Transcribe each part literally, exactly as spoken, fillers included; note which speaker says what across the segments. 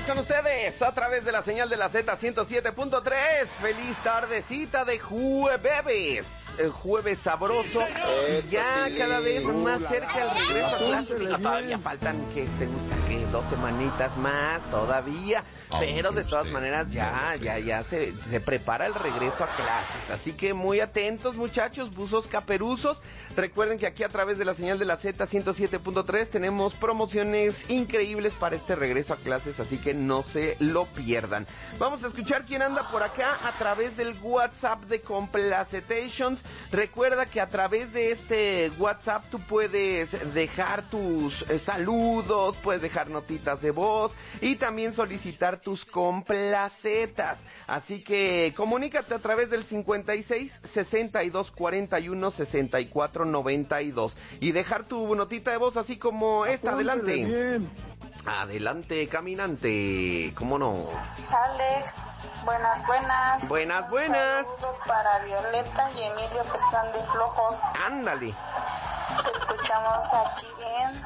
Speaker 1: con ustedes a través de la señal de la Z ciento siete punto tres. Feliz tardecita de jueves, el jueves sabroso, y ya cada vez más cerca el regreso a clases. Digo, todavía faltan, que te gusta, que dos semanitas más todavía, pero de todas maneras ya, ya, ya se, se prepara el regreso a clases. Así que muy atentos, muchachos, buzos caperuzos. Recuerden que aquí a través de la señal de la Z ciento siete punto tres tenemos promociones increíbles para este regreso a clases, así que no se lo pierdan. Vamos a escuchar quién anda por acá a través del WhatsApp de Complacetations. Recuerda que a través de este WhatsApp tú puedes dejar tus eh, saludos, puedes dejar notitas de voz y también solicitar tus complacetas. Así que comunícate a través del cincuenta y seis, sesenta y dos, cuarenta y uno, sesenta y cuatro, noventa y dos y dejar tu notita de voz así como esta. Adelante. Bien. Adelante, caminante. ¿Cómo no?
Speaker 2: Alex, buenas, buenas.
Speaker 1: Buenas, buenas.
Speaker 2: Un saludo para Violeta y Emilio, que están de flojos.
Speaker 1: Ándale.
Speaker 2: Te escuchamos aquí en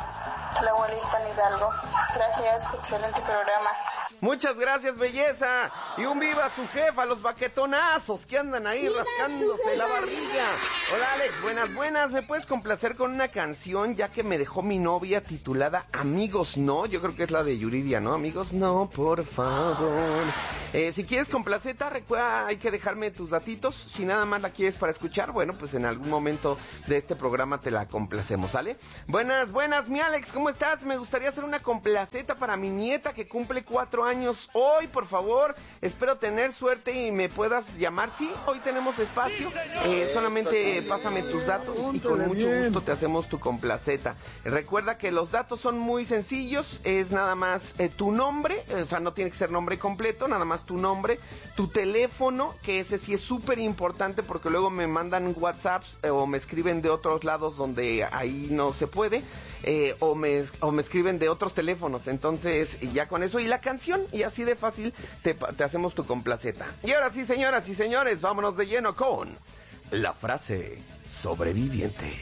Speaker 2: la abuelita en Hidalgo. Gracias, excelente programa.
Speaker 1: Muchas gracias, belleza. Y un viva a su jefa, los baquetonazos que andan ahí rascándose la barriga. Hola, Alex, buenas, buenas. ¿Me puedes complacer con una canción ya que me dejó mi novia titulada Amigos No? Yo creo que es la de Yuridia, ¿no? Amigos No, por favor. Eh, si quieres complaceta, recuerda, hay que dejarme tus datitos. Si nada más la quieres para escuchar, bueno, pues en algún momento de este programa te la complacemos, ¿sale? Buenas, buenas, mi Alex, ¿cómo estás? Me gustaría hacer una complaceta para mi nieta que cumple cuatro años hoy, por favor. Espero tener suerte y me puedas llamar. Sí, hoy tenemos espacio. Eh, solamente pásame tus datos y con mucho gusto te hacemos tu complaceta. Recuerda que los datos son muy sencillos. Es nada más eh, tu nombre, o sea, no tiene que ser nombre completo, nada más tu nombre, tu teléfono, que ese sí es súper importante porque luego me mandan WhatsApps eh, o me escriben de otros lados donde ahí no se puede, eh, o, me, o me escriben de otros teléfonos. Entonces ya con eso y la canción, y así de fácil te, te hacemos tu complaceta. Y ahora sí, señoras y señores, vámonos de lleno con la frase sobreviviente.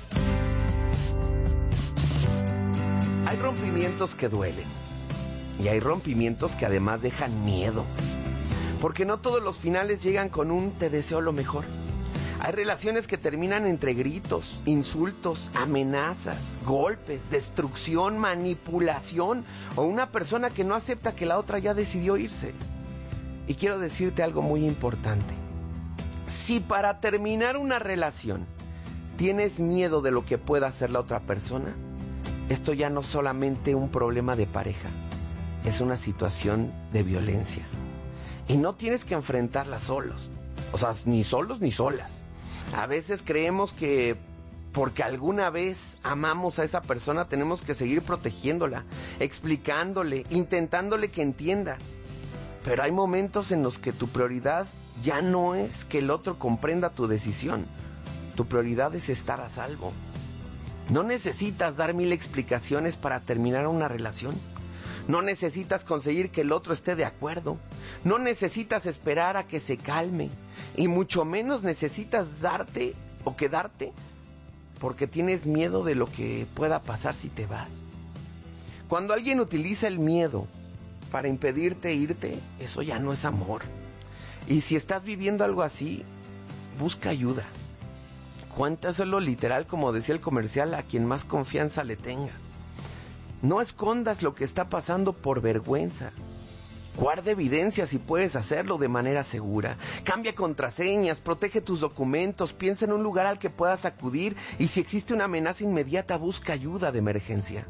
Speaker 1: Hay rompimientos que duelen y hay rompimientos que además dejan miedo, porque no todos los finales llegan con un te deseo lo mejor. Hay relaciones que terminan entre gritos, insultos, amenazas, golpes, destrucción, manipulación, o una persona que no acepta que la otra ya decidió irse. Y quiero decirte algo muy importante. Si para terminar una relación tienes miedo de lo que pueda hacer la otra persona, esto ya no es solamente un problema de pareja, es una situación de violencia. Y no tienes que enfrentarla solos, o sea, ni solos ni solas. A veces creemos que porque alguna vez amamos a esa persona tenemos que seguir protegiéndola, explicándole, intentándole que entienda. Pero hay momentos en los que tu prioridad ya no es que el otro comprenda tu decisión. Tu prioridad es estar a salvo. No necesitas dar mil explicaciones para terminar una relación. No necesitas conseguir que el otro esté de acuerdo. No necesitas esperar a que se calme. Y mucho menos necesitas darte o quedarte porque tienes miedo de lo que pueda pasar si te vas. Cuando alguien utiliza el miedo para impedirte irte, eso ya no es amor. Y si estás viviendo algo así, busca ayuda. Cuéntaselo literal, como decía el comercial, a quien más confianza le tengas. No escondas lo que está pasando por vergüenza. Guarda evidencia si puedes hacerlo de manera segura. Cambia contraseñas, protege tus documentos, piensa en un lugar al que puedas acudir y si existe una amenaza inmediata, busca ayuda de emergencia.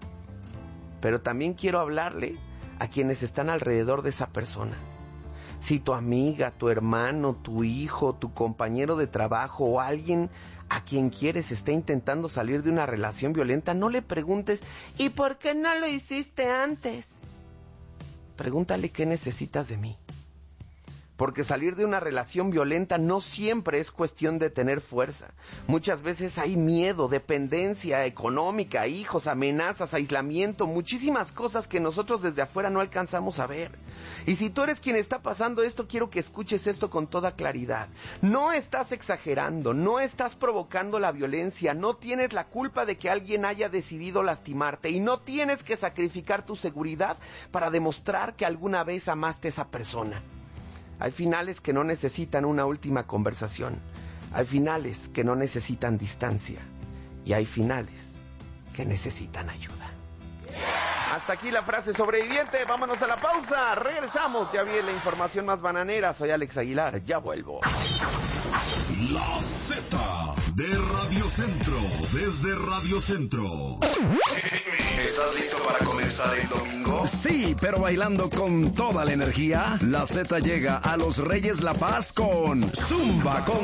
Speaker 1: Pero también quiero hablarle a quienes están alrededor de esa persona. Si tu amiga, tu hermano, tu hijo, tu compañero de trabajo o alguien a quien quieres está intentando salir de una relación violenta, no le preguntes ¿y por qué no lo hiciste antes? Pregúntale qué necesitas de mí. porque salir de una relación violenta no siempre es cuestión de tener fuerza. Muchas veces hay miedo, dependencia económica, hijos, amenazas, aislamiento, muchísimas cosas que nosotros desde afuera no alcanzamos a ver. Y si tú eres quien está pasando esto, quiero que escuches esto con toda claridad. No estás exagerando, no estás provocando la violencia, no tienes la culpa de que alguien haya decidido lastimarte y no tienes que sacrificar tu seguridad para demostrar que alguna vez amaste a esa persona. Hay finales que no necesitan una última conversación, hay finales que no necesitan distancia y hay finales que necesitan ayuda. Hasta aquí la frase sobreviviente, vámonos a la pausa, regresamos, ya viene la información más bananera, soy Alex Aguilar, ya vuelvo.
Speaker 3: La Z de Radio Centro, desde Radio Centro.
Speaker 4: ¿Estás listo para comenzar el domingo?
Speaker 5: Sí, pero bailando con toda la energía. La Z llega a Los Reyes La Paz con Zumba con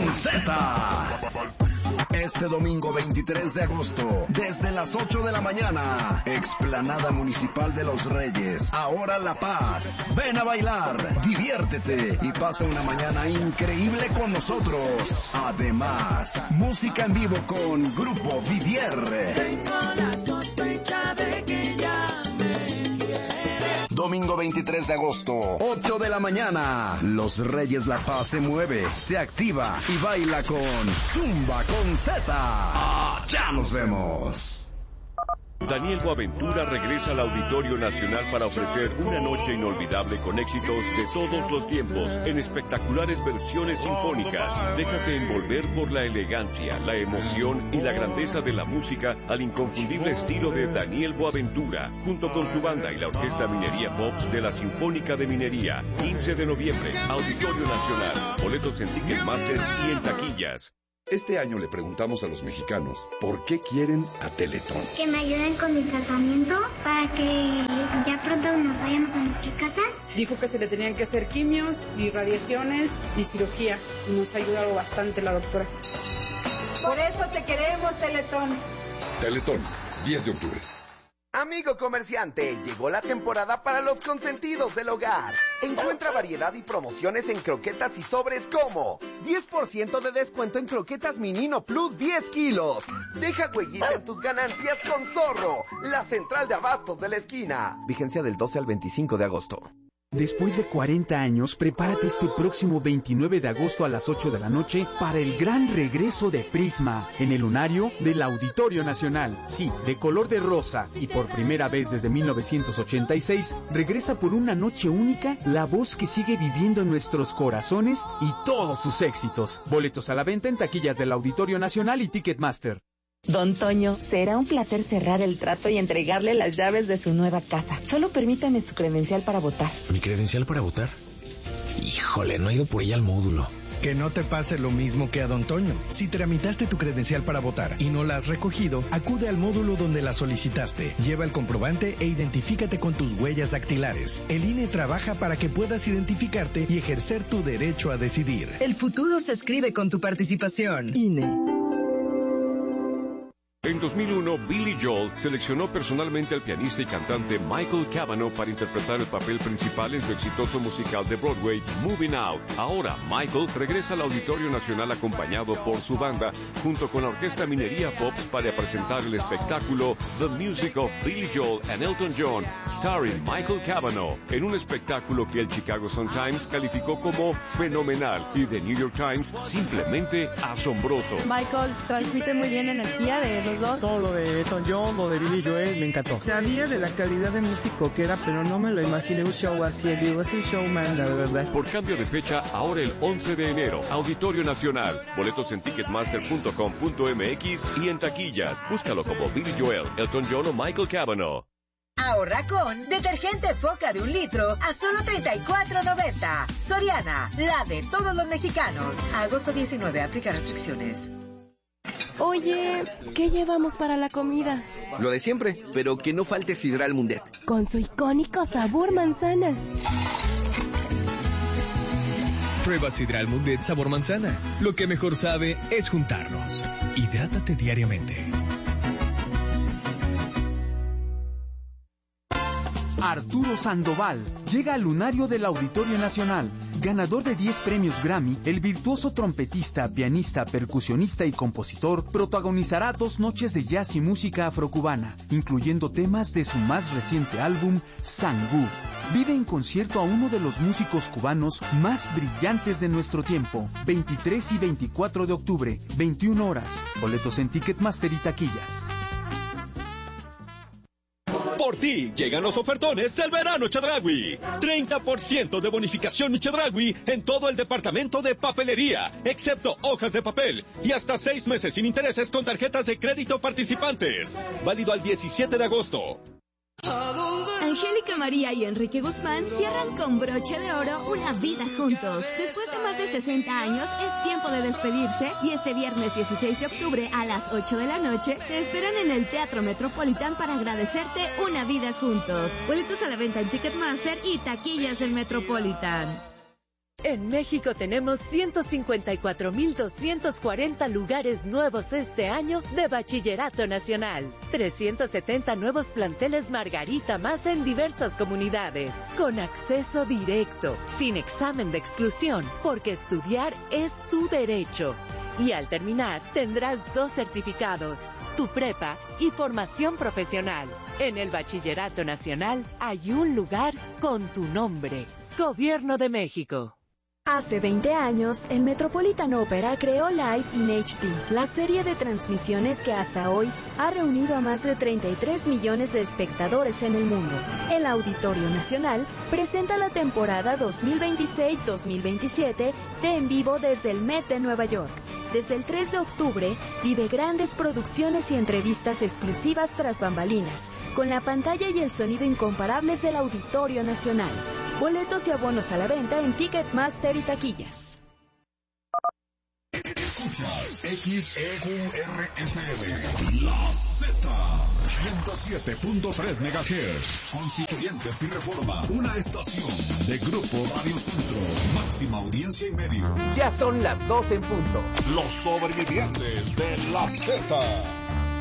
Speaker 5: Z. Este domingo veintitrés de agosto, desde las ocho de la mañana, Explanada Municipal de Los Reyes, ahora La Paz. Ven a bailar, diviértete y pasa una mañana increíble con nosotros. Además, música en vivo con Grupo Vivier.
Speaker 6: Tengo la sospecha de que ya me quiere.
Speaker 5: Domingo veintitrés de agosto, ocho de la mañana. Los Reyes La Paz se mueve, se activa y baila con Zumba con Z. Ah, ya nos vemos.
Speaker 7: Daniel Boaventura regresa al Auditorio Nacional para ofrecer una noche inolvidable con éxitos de todos los tiempos en espectaculares versiones sinfónicas. Déjate envolver por la elegancia, la emoción y la grandeza de la música al inconfundible estilo de Daniel Boaventura, junto con su banda y la Orquesta Minería Pops de la Sinfónica de Minería. quince de noviembre, Auditorio Nacional. Boletos en Ticketmaster y en taquillas.
Speaker 8: Este año le preguntamos a los mexicanos por qué quieren a Teletón.
Speaker 9: Que me ayuden con mi tratamiento para que ya pronto nos vayamos a nuestra casa.
Speaker 10: Dijo que se le tenían que hacer quimios y radiaciones y cirugía. Y nos ha ayudado bastante la doctora. Por eso te queremos, Teletón.
Speaker 8: Teletón, diez de octubre.
Speaker 1: Amigo comerciante, llegó la temporada para los consentidos del hogar. Encuentra variedad y promociones en croquetas y sobres como diez por ciento de descuento en croquetas Minino Plus diez kilos. Deja huellita en tus ganancias con Zorro, la central de abastos de la esquina. Vigencia del doce al veinticinco de agosto.
Speaker 11: Después de cuarenta años, prepárate este próximo veintinueve de agosto a las ocho de la noche para el gran regreso de Prisma en el lunario del Auditorio Nacional. Sí, de color de rosa y por primera vez desde mil novecientos ochenta y seis, regresa por una noche única la voz que sigue viviendo en nuestros corazones y todos sus éxitos. Boletos a la venta en taquillas del Auditorio Nacional y Ticketmaster.
Speaker 12: Don Toño, será un placer cerrar el trato y entregarle las llaves de su nueva casa. Solo permítame su credencial para votar.
Speaker 13: ¿Mi credencial para votar? Híjole, no he ido por ella al módulo.
Speaker 14: Que no te pase lo mismo que a Don Toño. Si tramitaste tu credencial para votar y no la has recogido, acude al módulo donde la solicitaste. Lleva el comprobante e identifícate con tus huellas dactilares. El I N E trabaja para que puedas identificarte y ejercer tu derecho a decidir.
Speaker 15: El futuro se escribe con tu participación. I N E.
Speaker 7: En dos mil uno, Billy Joel seleccionó personalmente al pianista y cantante Michael Cavanaugh para interpretar el papel principal en su exitoso musical de Broadway, Moving Out. Ahora, Michael regresa al Auditorio Nacional acompañado por su banda, junto con la Orquesta Minería Pops para presentar el espectáculo The Music of Billy Joel and Elton John, starring Michael Cavanaugh, en un espectáculo que el Chicago Sun-Times calificó como fenomenal y The New York Times simplemente asombroso.
Speaker 16: Michael transmite muy bien energía de los dos.
Speaker 17: Todo lo de Elton John, lo de Billy Joel, me encantó.
Speaker 18: Sabía de la calidad de músico que era, pero no me lo imaginé un show así en vivo. Es un showman, la verdad.
Speaker 7: Por cambio de fecha, ahora el once de enero, Auditorio Nacional. Boletos en ticketmaster punto com punto m x y en taquillas. Búscalo como Billy Joel, Elton John o Michael Cavanaugh.
Speaker 19: Ahorra con detergente Foca de un litro a solo treinta y cuatro noventa. Soriana, la de todos los mexicanos. A agosto diecinueve, aplica restricciones.
Speaker 16: Oye, ¿qué llevamos para la comida?
Speaker 20: Lo de siempre, pero que no falte Sidral Mundet.
Speaker 16: Con su icónico sabor manzana.
Speaker 21: Prueba Sidral Mundet sabor manzana. Lo que mejor sabe es juntarnos. Hidrátate diariamente.
Speaker 11: Arturo Sandoval llega al lunario del Auditorio Nacional. Ganador de diez premios Grammy, el virtuoso trompetista, pianista, percusionista y compositor protagonizará dos noches de jazz y música afrocubana, incluyendo temas de su más reciente álbum, Sangú. Vive en concierto a uno de los músicos cubanos más brillantes de nuestro tiempo. veintitrés y veinticuatro de octubre, veintiuna horas. Boletos en Ticketmaster y taquillas.
Speaker 2: Por ti llegan los ofertones del verano Chedraui. treinta por ciento de bonificación Chedraui en todo el departamento de papelería, excepto hojas de papel, y hasta seis meses sin intereses con tarjetas de crédito participantes. Válido al diecisiete de agosto.
Speaker 22: Angélica María y Enrique Guzmán cierran con broche de oro una vida juntos. Después de más de sesenta años, es tiempo de despedirse y este viernes dieciséis de octubre a las ocho de la noche te esperan en el Teatro Metropolitan para agradecerte una vida juntos. Boletos a la venta en Ticketmaster y taquillas del Metropolitan.
Speaker 23: En México tenemos ciento cincuenta y cuatro mil doscientos cuarenta lugares nuevos este año de Bachillerato Nacional. trescientos setenta nuevos planteles Margarita más en diversas comunidades. Con acceso directo, sin examen de exclusión, porque estudiar es tu derecho. Y al terminar tendrás dos certificados, tu prepa y formación profesional. En el Bachillerato Nacional hay un lugar con tu nombre. Gobierno de México.
Speaker 12: Hace veinte años, el Metropolitan Opera creó Live in H D, la serie de transmisiones que hasta hoy ha reunido a más de treinta y tres millones de espectadores en el mundo. El Auditorio Nacional presenta la temporada dos mil veintiséis dos mil veintisiete de En Vivo desde el Met de Nueva York. Desde el tres de octubre, vive grandes producciones y entrevistas exclusivas tras bambalinas, con la pantalla y el sonido incomparables del Auditorio Nacional. Boletos y abonos a la venta en Ticketmaster y taquillas.
Speaker 3: Escuchas X E Q R F M, La Z, ciento siete punto tres megahertz, Constituyentes y Reforma, una estación de Grupo Radio Centro, máxima audiencia y medio.
Speaker 1: Ya son las doce en punto.
Speaker 3: Los sobrevivientes de La Z.